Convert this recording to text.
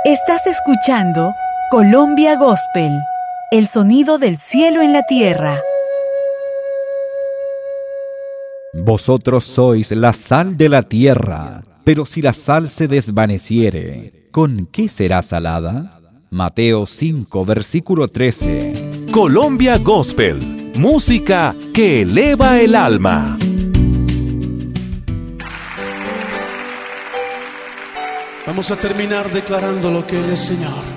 Estás escuchando Colombia Gospel, el sonido del cielo en la tierra. Vosotros sois la sal de la tierra, pero si la sal se desvaneciere, ¿con qué será salada? Mateo 5, versículo 13. Colombia Gospel, música que eleva el alma. Vamos a terminar declarando lo que Él es Señor.